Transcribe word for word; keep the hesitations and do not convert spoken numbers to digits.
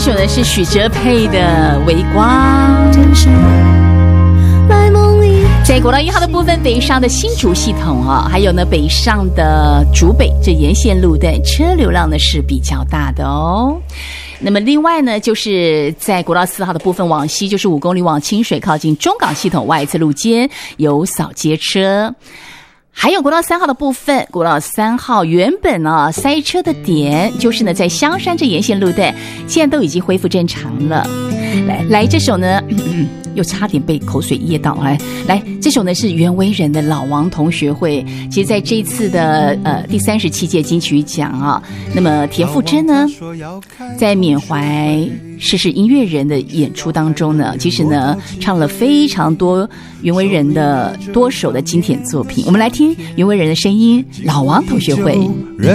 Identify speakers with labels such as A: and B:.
A: 首呢是许哲佩的《微光》。在国道一号的部分，北上的新竹系统啊，还有呢北上的竹北这沿线路段车流量呢是比较大的哦。那么另外呢，就是在国道四号的部分往西，就是五公里往清水靠近中港系统外侧路肩有扫街车。还有国道三号的部分，国道三号原本啊塞车的点就是呢在香山这沿线路段，现在都已经恢复正常了。来来，这首呢、嗯、又差点被口水噎到。来来，这首呢是袁惟仁的《老王同学会》。其实在这一次的呃第三十七届金曲奖啊，那么田馥甄呢在缅怀逝世音乐人的演出当中呢，其实呢唱了非常多袁惟仁的多首的经典作品。我们来听袁惟仁的声音，《老王同学会》。